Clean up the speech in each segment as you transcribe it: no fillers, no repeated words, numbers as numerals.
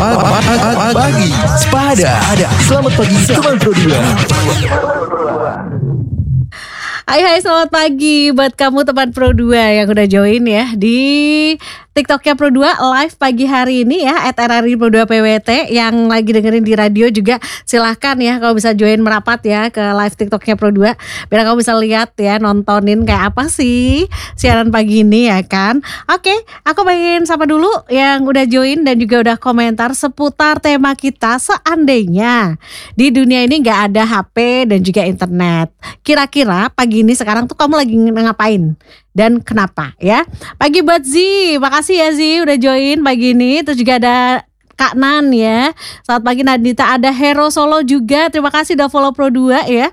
Pagi Sepada. Selamat pagi teman Pro 2. Hai selamat pagi buat kamu teman Pro 2 yang udah join ya di TikToknya Pro 2 live pagi hari ini ya @RRI Pro 2 PWT. Yang lagi dengerin di radio juga silahkan ya kalau bisa join merapat ya ke live TikToknya Pro 2 biar kamu bisa lihat ya, nontonin kayak apa sih siaran pagi ini ya kan. Oke, aku pengen sapa dulu yang udah join dan juga udah komentar seputar tema kita. Seandainya di dunia ini gak ada HP dan juga internet, kira-kira pagi ini sekarang tuh kamu lagi ngapain dan kenapa ya? Pagi buat Zi, makasih ya Zi udah join pagi ini. Terus juga ada Kak Nan ya, selamat pagi Nadita. Ada Hero Solo juga, terima kasih udah follow Pro 2 ya.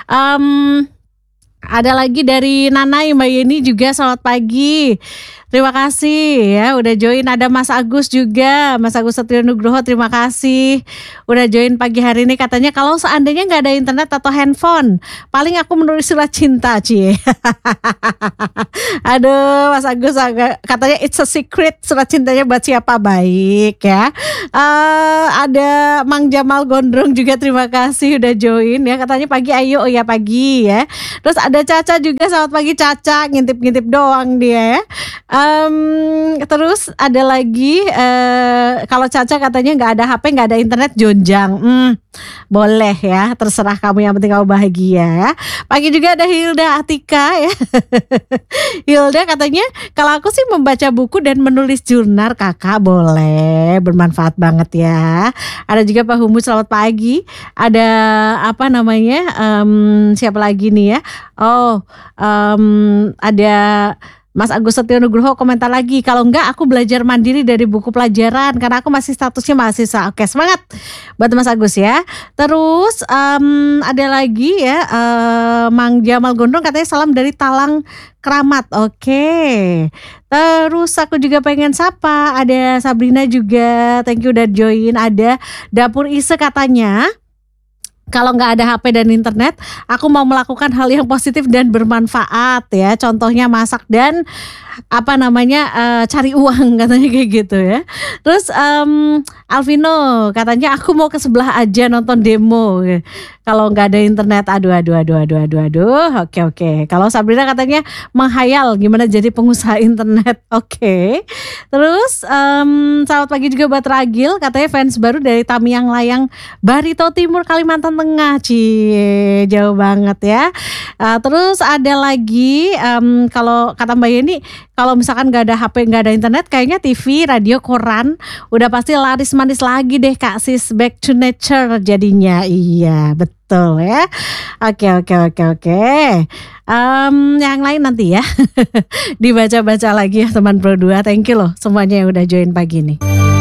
Ada lagi dari Nanai Mbak Yeni juga, selamat pagi. Terima kasih ya udah join. Ada Mas Agus juga, Mas Agus Satrio Nugroho, terima kasih udah join pagi hari ini. Katanya kalau seandainya gak ada internet atau handphone, paling aku menulis surat cinta cie. Aduh Mas Agus katanya it's a secret, surat cintanya buat siapa, baik ya. Ada Mang Jamal Gondrong juga, terima kasih udah join ya. Katanya pagi ayo, oh ya pagi ya. Terus ada Caca juga, selamat pagi Caca, ngintip-ngintip doang dia ya. Terus ada lagi kalau Caca katanya nggak ada HP, nggak ada internet, jonjang. Boleh ya, terserah kamu, yang penting kamu bahagia ya. Pagi juga ada Hilda Atika ya. Hilda katanya kalau aku sih membaca buku dan menulis jurnal. Kakak boleh, bermanfaat banget ya. Ada juga Pak Humus, selamat pagi. Ada apa namanya, siapa lagi nih ya? Ada Mas Agus Setio Nugroho komentar lagi, kalau enggak aku belajar mandiri dari buku pelajaran karena aku masih statusnya mahasiswa. Oke, semangat buat Mas Agus ya. Terus ada lagi ya, Mang Jamal Gondrong katanya salam dari Talang Keramat. Oke. Terus aku juga pengen sapa, ada Sabrina juga, thank you udah join. Ada Dapur Ise katanya, kalau nggak ada HP dan internet, aku mau melakukan hal yang positif dan bermanfaat ya. Contohnya masak dan apa namanya cari uang, katanya kayak gitu ya. Terus Alvino katanya aku mau ke sebelah aja nonton demo. Kalau nggak ada internet, aduh. Oke. Kalau Sabrina katanya menghayal gimana jadi pengusaha internet. Oke. Terus selamat pagi juga buat Ragil, katanya fans baru dari Tamiang Layang, Barito Timur, Kalimantan Tengah. Cie, jauh banget ya. Terus ada lagi kalau kata Mbak Yeni, kalau misalkan gak ada HP, gak ada internet, kayaknya TV, radio, koran udah pasti laris manis lagi deh Kak Sis. Back to nature jadinya. Iya betul ya. Oke. Yang lain nanti ya dibaca-baca lagi ya teman Pro 2. Thank you loh semuanya yang udah join pagi ini.